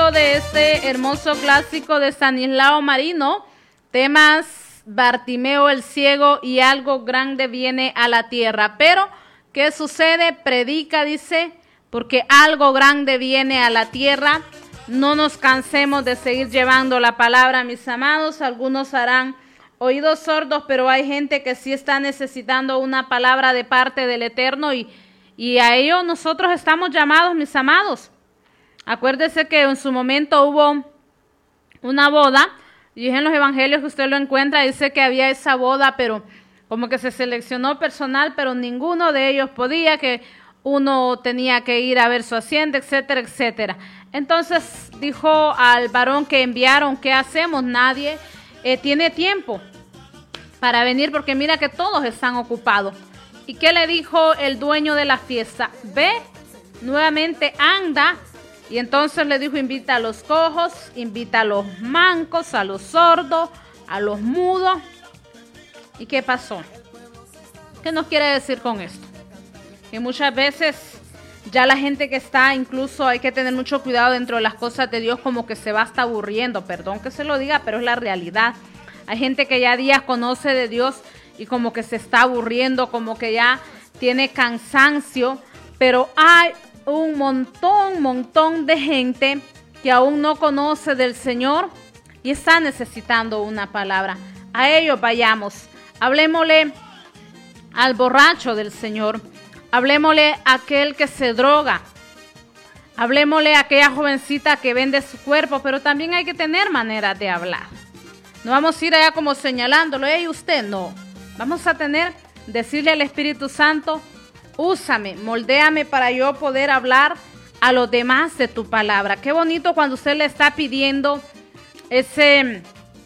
disfrutando de este hermoso clásico de Stanislao Marino, temas Bartimeo el ciego y algo grande viene a la tierra. Pero, ¿qué sucede? Predica, dice, porque algo grande viene a la tierra. No nos cansemos de seguir llevando la palabra, mis amados. Algunos harán oídos sordos, pero hay gente que sí está necesitando una palabra de parte del Eterno y a ello nosotros estamos llamados, mis amados. Acuérdese que en su momento hubo una boda, y en los evangelios que usted lo encuentra, dice que había esa boda, pero como que se seleccionó personal, pero ninguno de ellos podía, que uno tenía que ir a ver su hacienda, etcétera, etcétera. Entonces dijo al varón que enviaron, ¿qué hacemos? Nadie tiene tiempo para venir porque mira que todos están ocupados. ¿Y qué le dijo el dueño de la fiesta? Ve, nuevamente anda. Y entonces le dijo, invita a los cojos, invita a los mancos, a los sordos, a los mudos. ¿Y qué pasó? ¿Qué nos quiere decir con esto? Que muchas veces ya la gente que está, incluso hay que tener mucho cuidado dentro de las cosas de Dios, como que se va hasta aburriendo. Perdón que se lo diga, pero es la realidad. Hay gente que ya días conoce de Dios y como que se está aburriendo, como que ya tiene cansancio, pero hay un montón de gente que aún no conoce del Señor y está necesitando una palabra. A ellos vayamos, hablémosle al borracho del Señor, hablémosle a aquel que se droga, hablémosle a aquella jovencita que vende su cuerpo, pero también hay que tener manera de hablar. No vamos a ir allá como señalándolo, usted no. Vamos a decirle al Espíritu Santo, úsame, moldéame para yo poder hablar a los demás de tu palabra. Qué bonito cuando usted le está pidiendo ese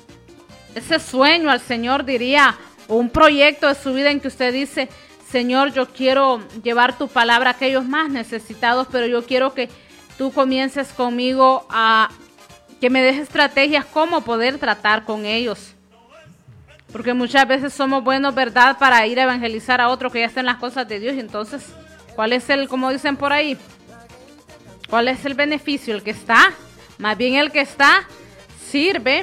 sueño al Señor, diría, o un proyecto de su vida en que usted dice, Señor, yo quiero llevar tu palabra a aquellos más necesitados, pero yo quiero que tú comiences conmigo a que me des estrategias cómo poder tratar con ellos. Porque muchas veces somos buenos, ¿verdad?, para ir a evangelizar a otro que ya está en las cosas de Dios. Y entonces, ¿cuál es como dicen por ahí? ¿Cuál es el beneficio? El que está. Más bien el que está sirve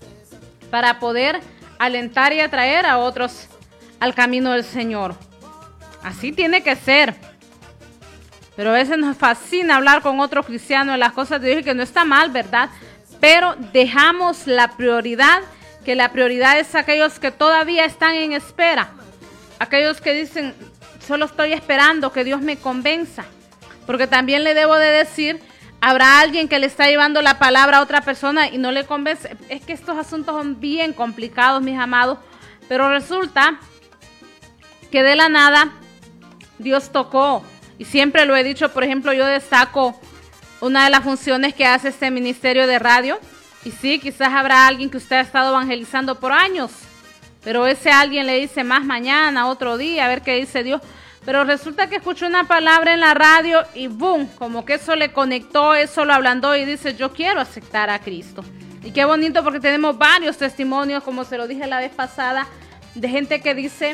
para poder alentar y atraer a otros al camino del Señor. Así tiene que ser. Pero a veces nos fascina hablar con otro cristiano en las cosas de Dios y que no está mal, ¿verdad? Pero dejamos la prioridad, que la prioridad es aquellos que todavía están en espera. Aquellos que dicen, solo estoy esperando que Dios me convenza. Porque también le debo de decir, habrá alguien que le está llevando la palabra a otra persona y no le convence. Es que estos asuntos son bien complicados, mis amados. Pero resulta que de la nada Dios tocó. Y siempre lo he dicho, por ejemplo, yo destaco una de las funciones que hace este ministerio de radio. Y sí, quizás habrá alguien que usted ha estado evangelizando por años, pero ese alguien le dice más mañana, otro día, a ver qué dice Dios. Pero resulta que escuchó una palabra en la radio y boom, como que eso le conectó, eso lo ablandó y dice, yo quiero aceptar a Cristo. Y qué bonito porque tenemos varios testimonios, como se lo dije la vez pasada, de gente que dice,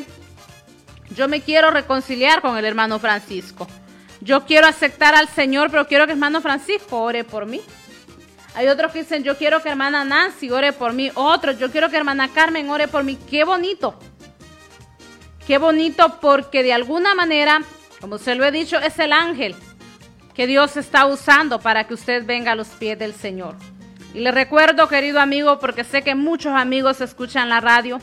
yo me quiero reconciliar con el hermano Francisco. Yo quiero aceptar al Señor, pero quiero que hermano Francisco ore por mí. Hay otros que dicen, yo quiero que hermana Nancy ore por mí. Otros, yo quiero que hermana Carmen ore por mí. ¡Qué bonito! ¡Qué bonito! Porque de alguna manera, como se lo he dicho, es el ángel que Dios está usando para que usted venga a los pies del Señor. Y le recuerdo, querido amigo, porque sé que muchos amigos escuchan la radio,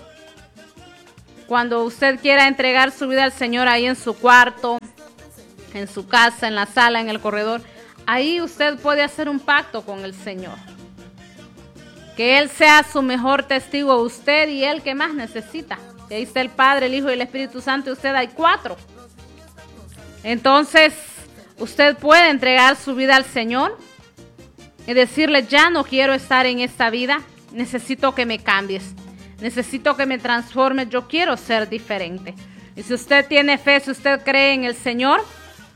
cuando usted quiera entregar su vida al Señor ahí en su cuarto, en su casa, en la sala, en el corredor, ahí usted puede hacer un pacto con el Señor. Que Él sea su mejor testigo, usted y Él que más necesita. Y ahí está el Padre, el Hijo y el Espíritu Santo, y usted hay 4. Entonces, usted puede entregar su vida al Señor y decirle, ya no quiero estar en esta vida, necesito que me cambies, necesito que me transformes, yo quiero ser diferente. Y si usted tiene fe, si usted cree en el Señor,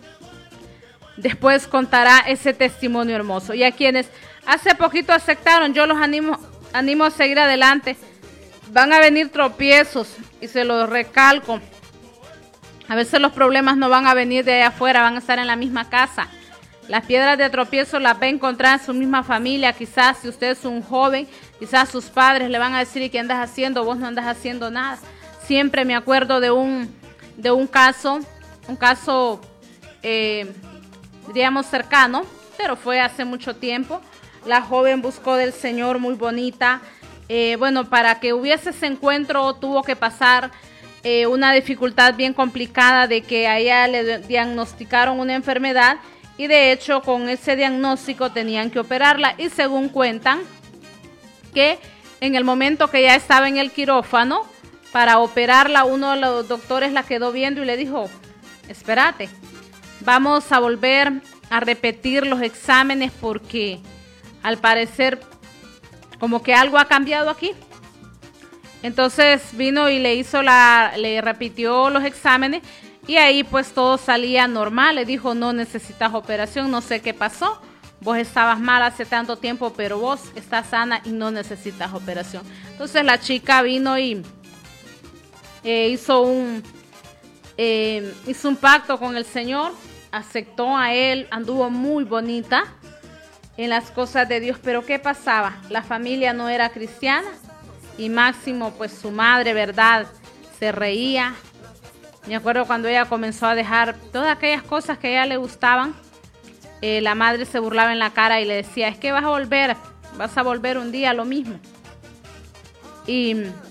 después contará ese testimonio hermoso. Y a quienes hace poquito aceptaron, yo los animo a seguir adelante. Van a venir tropiezos y se los recalco. A veces los problemas no van a venir de allá afuera, van a estar en la misma casa. Las piedras de tropiezo las va a encontrar en su misma familia. Quizás si usted es un joven, quizás sus padres le van a decir, ¿y qué andas haciendo? Vos no andas haciendo nada. Siempre me acuerdo de un caso, diríamos cercano, pero fue hace mucho tiempo. La joven buscó del Señor, muy bonita. Bueno, para que hubiese ese encuentro tuvo que pasar una dificultad bien complicada de que a ella le diagnosticaron una enfermedad y de hecho con ese diagnóstico tenían que operarla y según cuentan que en el momento que ya estaba en el quirófano para operarla, uno de los doctores la quedó viendo y le dijo, espérate, vamos a volver a repetir los exámenes porque al parecer como que algo ha cambiado aquí. Entonces vino y le repitió los exámenes y ahí pues todo salía normal. Le dijo, no necesitas operación, no sé qué pasó. Vos estabas mal hace tanto tiempo, pero vos estás sana y no necesitas operación. Entonces la chica vino y hizo un pacto con el Señor, aceptó a Él, anduvo muy bonita en las cosas de Dios. Pero ¿qué pasaba? La familia no era cristiana y máximo pues su madre, ¿verdad? Se reía. Me acuerdo cuando ella comenzó a dejar todas aquellas cosas que a ella le gustaban, la madre se burlaba en la cara y le decía, es que vas a volver un día a lo mismo. Y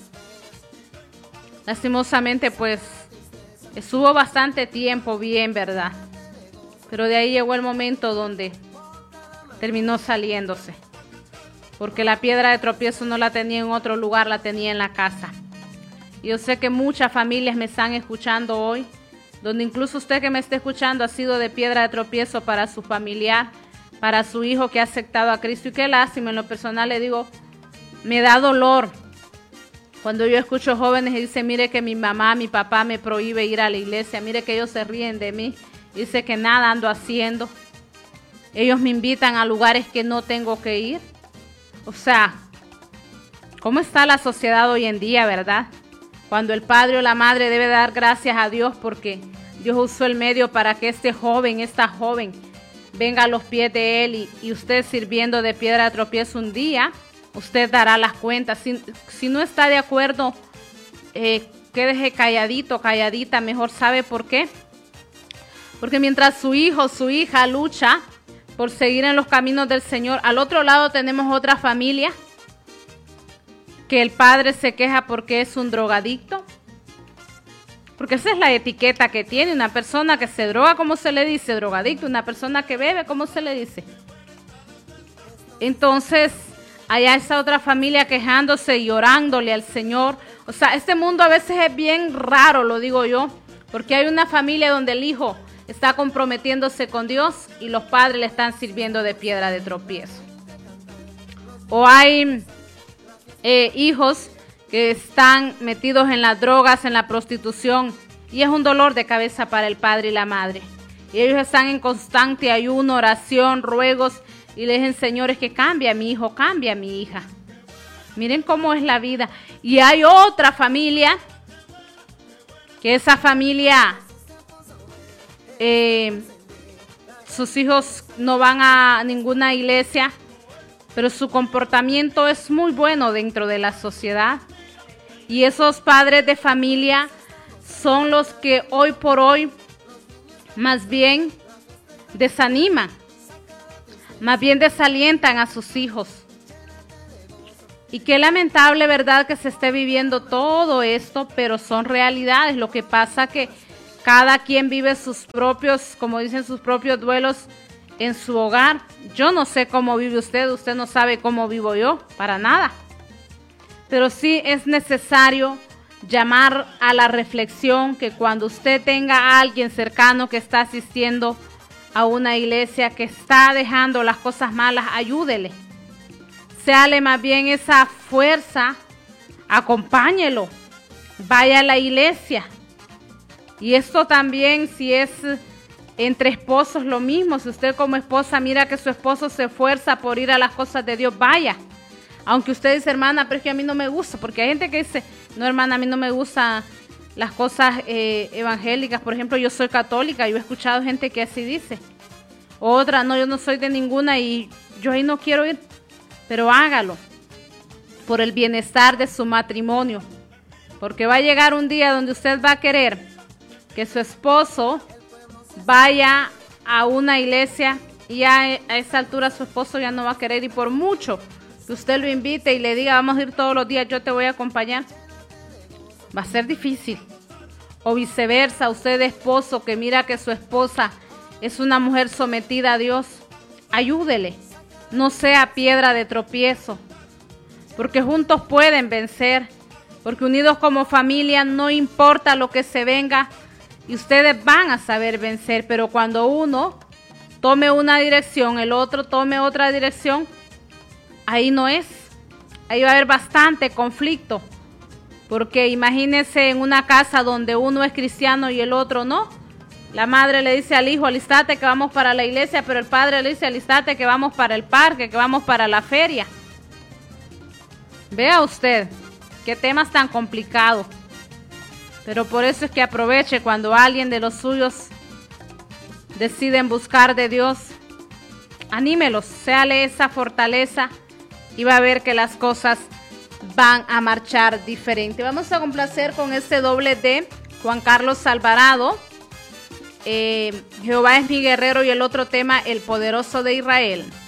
lastimosamente pues estuvo bastante tiempo bien, ¿verdad? Pero de ahí llegó el momento donde terminó saliéndose, porque la piedra de tropiezo no la tenía en otro lugar, la tenía en la casa. Y yo sé que muchas familias me están escuchando hoy, donde incluso usted que me esté escuchando ha sido de piedra de tropiezo para su familiar, para su hijo que ha aceptado a Cristo. Y qué lástima, en lo personal le digo, me da dolor cuando yo escucho jóvenes y dicen, mire que mi mamá, mi papá me prohíbe ir a la iglesia, mire que ellos se ríen de mí, dice que nada ando haciendo. Ellos me invitan a lugares que no tengo que ir. O sea, ¿cómo está la sociedad hoy en día, verdad? Cuando el padre o la madre debe dar gracias a Dios porque Dios usó el medio para que esta joven, venga a los pies de Él y usted sirviendo de piedra de tropiezo un día, usted dará las cuentas. Si no está de acuerdo, quédese calladito, calladita, mejor. ¿Sabe por qué? Porque mientras su hijo, su hija lucha por seguir en los caminos del Señor, al otro lado tenemos otra familia que el padre se queja porque es un drogadicto. Porque esa es la etiqueta que tiene una persona que se droga, ¿cómo se le dice? Drogadicto. Una persona que bebe, ¿cómo se le dice? Entonces, allá está otra familia quejándose y orándole al Señor. O sea, este mundo a veces es bien raro, lo digo yo, porque hay una familia donde el hijo está comprometiéndose con Dios y los padres le están sirviendo de piedra de tropiezo. O hay hijos que están metidos en las drogas, en la prostitución, y es un dolor de cabeza para el padre y la madre. Y ellos están en constante ayuno, oración, ruegos, y le dicen, señores, que cambie a mi hijo, cambie a mi hija. Miren cómo es la vida. Y hay otra familia, que esa familia, sus hijos no van a ninguna iglesia, pero su comportamiento es muy bueno dentro de la sociedad. Y esos padres de familia son los que hoy por hoy más bien desaniman, más bien desalientan a sus hijos. Y qué lamentable, ¿verdad?, que se esté viviendo todo esto, pero son realidades. Lo que pasa que cada quien vive sus propios, como dicen, sus propios duelos en su hogar. Yo no sé cómo vive usted no sabe cómo vivo yo, para nada. Pero sí es necesario llamar a la reflexión, que cuando usted tenga a alguien cercano que está asistiendo a una iglesia, que está dejando las cosas malas, ayúdele. Séale más bien esa fuerza, acompáñelo, vaya a la iglesia. Y esto también, si es entre esposos, lo mismo. Si usted como esposa mira que su esposo se esfuerza por ir a las cosas de Dios, vaya. Aunque usted dice, hermana, pero es que a mí no me gusta, porque hay gente que dice, no, hermana, a mí no me gustan las cosas evangélicas. Por ejemplo, yo soy católica, yo he escuchado gente que así dice. Otra, no, yo no soy de ninguna y yo ahí no quiero ir. Pero hágalo por el bienestar de su matrimonio. Porque va a llegar un día donde usted va a querer que su esposo vaya a una iglesia y a esa altura su esposo ya no va a querer, y por mucho que usted lo invite y le diga vamos a ir todos los días, yo te voy a acompañar, va a ser difícil. O viceversa, usted esposo que mira que su esposa es una mujer sometida a Dios, ayúdele, no sea piedra de tropiezo, porque juntos pueden vencer, porque unidos como familia no importa lo que se venga y ustedes van a saber vencer. Pero cuando uno tome una dirección, el otro tome otra dirección, ahí no es, ahí va a haber bastante conflicto, porque imagínense en una casa donde uno es cristiano y el otro no. La madre le dice al hijo, alistate que vamos para la iglesia, pero el padre le dice, alistate que vamos para el parque, que vamos para la feria. Vea usted, qué temas tan complicados. Pero por eso es que aproveche cuando alguien de los suyos deciden buscar de Dios. Anímelos, séale esa fortaleza y va a ver que las cosas van a marchar diferente. Vamos a complacer con este doble de Juan Carlos Alvarado. Jehová es mi guerrero, y el otro tema, el poderoso de Israel.